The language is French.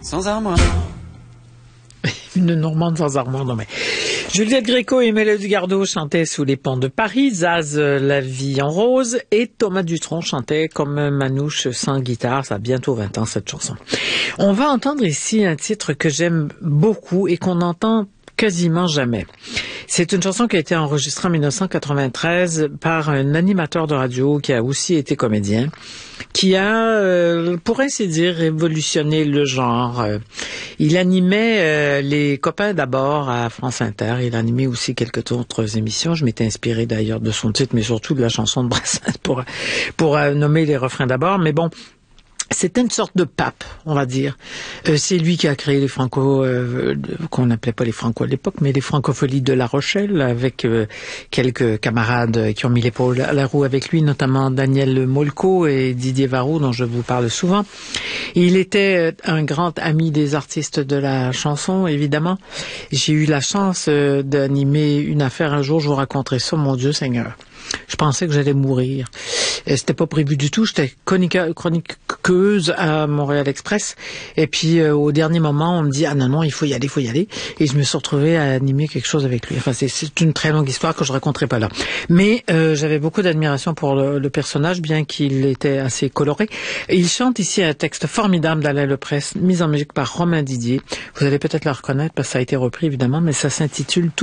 sans armoire. Une Normande sans armoire, non mais... Juliette Gréco et Mélodie Gardot chantaient Sous les ponts de Paris, Zaz La vie en rose et Thomas Dutronc chantait Comme Manouche sans guitare. Ça a bientôt 20 ans cette chanson. On va entendre ici un titre que j'aime beaucoup et qu'on entend quasiment jamais. C'est une chanson qui a été enregistrée en 1993 par un animateur de radio qui a aussi été comédien, qui a, pour ainsi dire, révolutionné le genre. Il animait Les Copains d'abord à France Inter. Il animait aussi quelques autres émissions. Je m'étais inspiré d'ailleurs de son titre, mais surtout de la chanson de Brassens pour nommer les refrains d'abord. Mais bon, c'était une sorte de pape, on va dire. C'est lui qui a créé les franco, qu'on n'appelait pas les franco à l'époque, mais les francopholies de La Rochelle, avec quelques camarades qui ont mis l'épaule à la roue avec lui, notamment Daniel Molko et Didier Varro, dont je vous parle souvent. Il était un grand ami des artistes de la chanson, évidemment. J'ai eu la chance d'animer une affaire un jour, je vous raconterai ça, mon Dieu Seigneur. Je pensais que j'allais mourir. C'était pas prévu du tout. J'étais chroniqueuse à Montréal Express. Et puis, au dernier moment, on me dit, ah non, il faut y aller. Et je me suis retrouvée à animer quelque chose avec lui. Enfin, c'est une très longue histoire que je raconterai pas là. Mais, j'avais beaucoup d'admiration pour le personnage, bien qu'il était assez coloré. Il chante ici un texte formidable d'Alain Leprest, mis en musique par Romain Didier. Vous allez peut-être le reconnaître parce que ça a été repris, évidemment, mais ça s'intitule